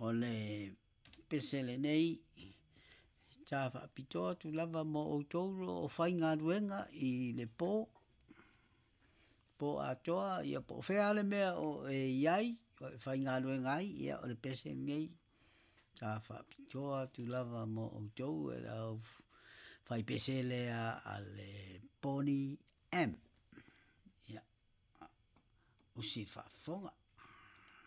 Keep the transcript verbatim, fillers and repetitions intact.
o le pesele nei tā whaapitoa tu lava mo o tōro o whai ngā ruenga i le pō pō atoa ia po whea le mea o e iai o e whai ngā ruenga ai ia o le pesele nei tā whaapitoa tu lava mo o tōu e au whai pesele a le Bonnie M ia usi whaafonga